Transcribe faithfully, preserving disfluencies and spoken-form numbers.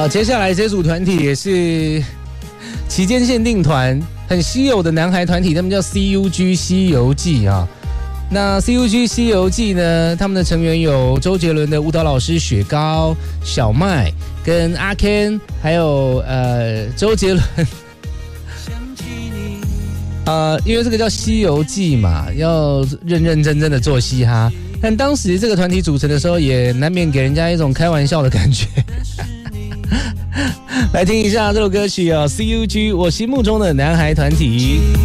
好，接下来这组团体也是期间限定团，很稀有的男孩团体，他们叫 C U G 西游记啊。那 C U G 西游记呢，他们的成员有周杰伦的舞蹈老师雪糕、小麦跟阿 Ken， 还有呃周杰伦。呃，因为这个叫西游记嘛，要认认真真的做嘻哈。但当时这个团体组成的时候，也难免给人家一种开玩笑的感觉。来听一下这首歌曲哦 ，C U G 我心目中的男孩团体。